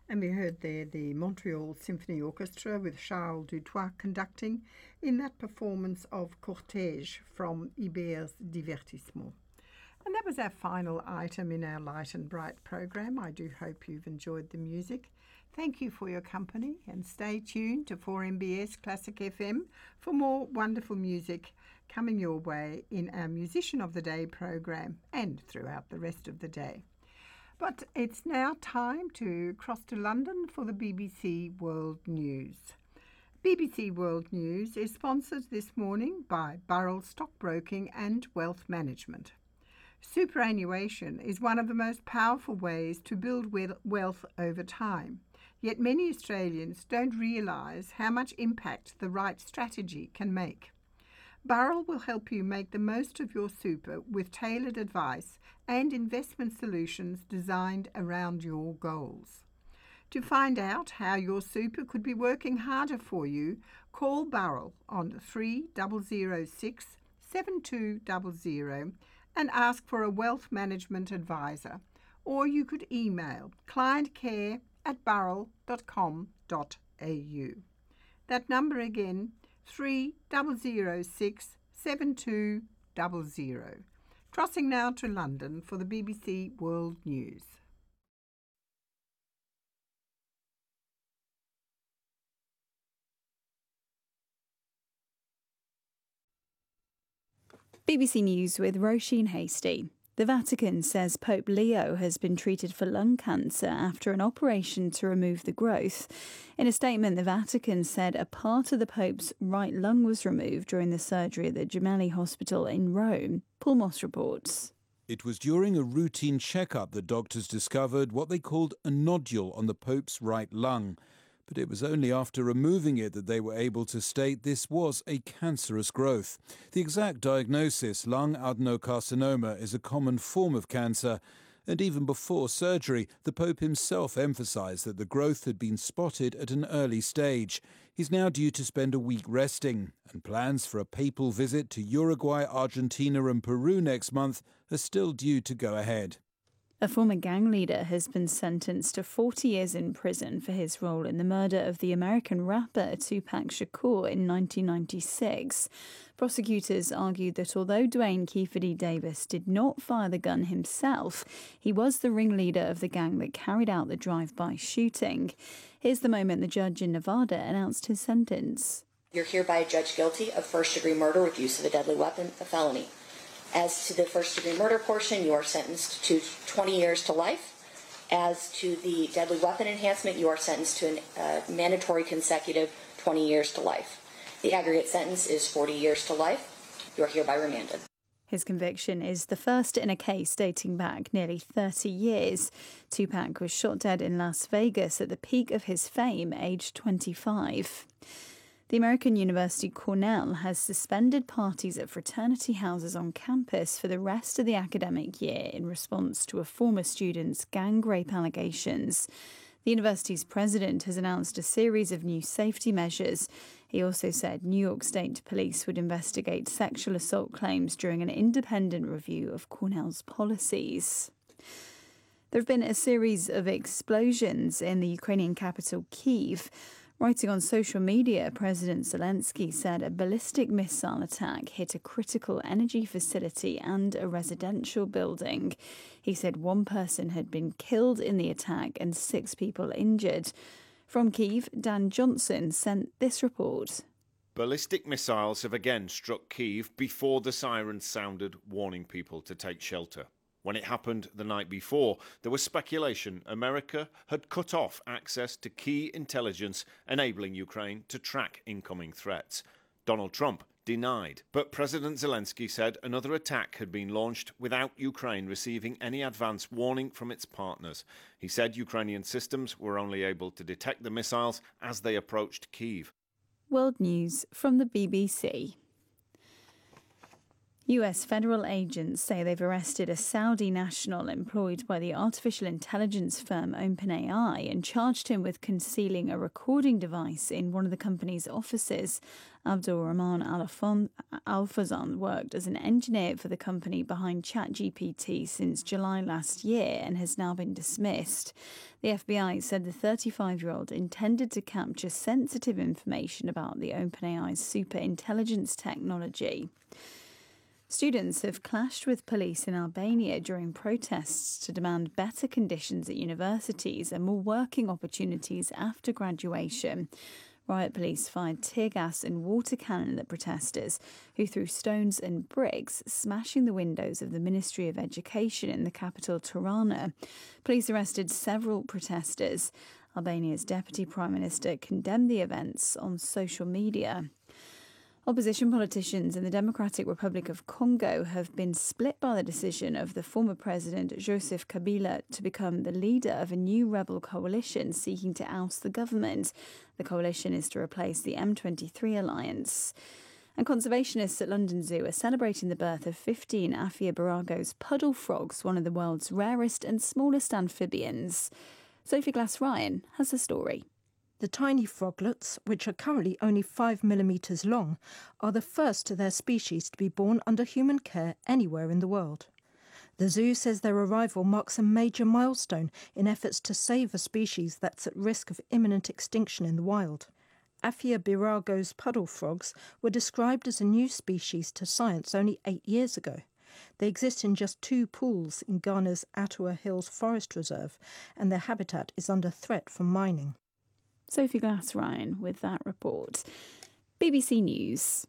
And we heard there the Montreal Symphony Orchestra with Charles Dutoit conducting in that performance of Cortège from Iber's Divertissement. And that was our final item in our Light and Bright program. I do hope you've enjoyed the music. Thank you for your company and stay tuned to 4MBS Classic FM for more wonderful music coming your way in our Musician of the Day program and throughout the rest of the day. But it's now time to cross to London for the BBC World News. BBC World News is sponsored this morning by Burrell Stockbroking and Wealth Management. Superannuation is one of the most powerful ways to build wealth over time, yet many Australians don't realise how much impact the right strategy can make. Burrell will help you make the most of your super with tailored advice and investment solutions designed around your goals. To find out how your super could be working harder for you, call Burrell on 3006 7200 and ask for a wealth management advisor, or you could email clientcare@burrell.com.au. That number again, 3006 7200. Crossing now to London for the BBC World News. BBC News with Roisin Hasty. The Vatican says Pope Leo has been treated for lung cancer after an operation to remove the growth. In a statement, the Vatican said a part of the Pope's right lung was removed during the surgery at the Gemelli Hospital in Rome. Paul Moss reports. It was during a routine checkup that doctors discovered what they called a nodule on the Pope's right lung. But it was only after removing it that they were able to state this was a cancerous growth. The exact diagnosis, lung adenocarcinoma, is a common form of cancer. And even before surgery, the Pope himself emphasised that the growth had been spotted at an early stage. He's now due to spend a week resting, and plans for a papal visit to Uruguay, Argentina and Peru next month are still due to go ahead. A former gang leader has been sentenced to 40 years in prison for his role in the murder of the American rapper Tupac Shakur in 1996. Prosecutors argued that although Dwayne Keefe Davis did not fire the gun himself, he was the ringleader of the gang that carried out the drive-by shooting. Here's the moment the judge in Nevada announced his sentence. You're hereby judged guilty of first-degree murder with use of a deadly weapon, a felony. As to the first-degree murder portion, you are sentenced to 20 years to life. As to the deadly weapon enhancement, you are sentenced to a mandatory consecutive 20 years to life. The aggregate sentence is 40 years to life. You are hereby remanded. His conviction is the first in a case dating back nearly 30 years. Tupac was shot dead in Las Vegas at the peak of his fame, aged 25. The American University Cornell has suspended parties at fraternity houses on campus for the rest of the academic year in response to a former student's gang rape allegations. The university's president has announced a series of new safety measures. He also said New York State Police would investigate sexual assault claims during an independent review of Cornell's policies. There have been a series of explosions in the Ukrainian capital, Kyiv. Writing on social media, President Zelensky said a ballistic missile attack hit a critical energy facility and a residential building. He said one person had been killed in the attack and 6 people injured. From Kyiv, Dan Johnson sent this report. Ballistic missiles have again struck Kyiv before the sirens sounded, warning people to take shelter. When it happened the night before, there was speculation America had cut off access to key intelligence, enabling Ukraine to track incoming threats. Donald Trump denied, but President Zelensky said another attack had been launched without Ukraine receiving any advance warning from its partners. He said Ukrainian systems were only able to detect the missiles as they approached Kyiv. World News from the BBC. US federal agents say they've arrested a Saudi national employed by the artificial intelligence firm OpenAI and charged him with concealing a recording device in one of the company's offices. Abdul Rahman Al-Fazan worked as an engineer for the company behind ChatGPT since July last year and has now been dismissed. The FBI said the 35-year-old intended to capture sensitive information about the OpenAI's superintelligence technology. Students have clashed with police in Albania during protests to demand better conditions at universities and more working opportunities after graduation. Riot police fired tear gas and water cannon at protesters, who threw stones and bricks, smashing the windows of the Ministry of Education in the capital Tirana. Police arrested several protesters. Albania's Deputy Prime Minister condemned the events on social media. Opposition politicians in the Democratic Republic of Congo have been split by the decision of the former president Joseph Kabila to become the leader of a new rebel coalition seeking to oust the government. The coalition is to replace the M23 alliance. And conservationists at London Zoo are celebrating the birth of 15 Aphiobarago's puddle frogs, one of the world's rarest and smallest amphibians. Sophie Glass-Ryan has the story. The tiny froglets, which are currently only 5 millimetres long, are the first of their species to be born under human care anywhere in the world. The zoo says their arrival marks a major milestone in efforts to save a species that's at risk of imminent extinction in the wild. Aphiobarago's puddle frogs were described as a new species to science only 8 years ago. They exist in just 2 pools in Ghana's Atua Hills Forest Reserve, and their habitat is under threat from mining. Sophie Glass-Ryan with that report. BBC News.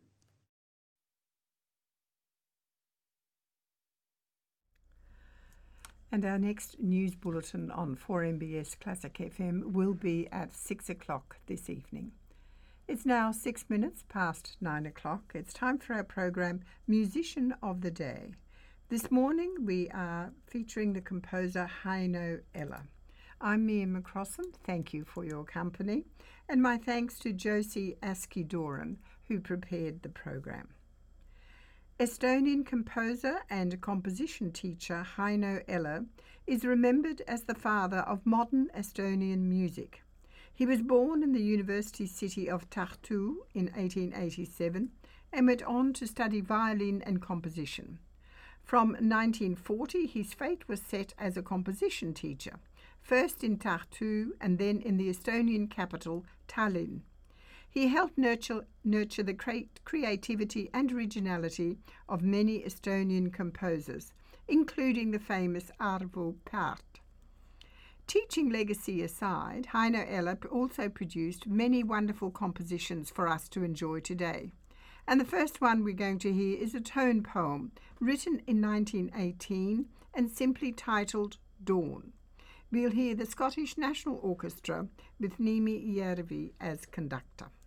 And our next news bulletin on 4MBS Classic FM will be at 6 o'clock this evening. It's now 6 minutes past 9 o'clock. It's time for our programme Musician of the Day. This morning we are featuring the composer Heino Eller. I'm Mia McCrossan. Thank you for your company. And my thanks to Josie Aski-Doran, who prepared the program. Estonian composer and composition teacher Heino Eller is remembered as the father of modern Estonian music. He was born in the university city of Tartu in 1887 and went on to study violin and composition. From 1940, his fate was set as a composition teacher, first in Tartu and then in the Estonian capital, Tallinn. He helped nurture the creativity and originality of many Estonian composers, including the famous Arvo Pärt. Teaching legacy aside, Heino Eller also produced many wonderful compositions for us to enjoy today. And the first one we're going to hear is a tone poem written in 1918 and simply titled Dawn. We'll hear the Scottish National Orchestra with Nimi Järvi as conductor.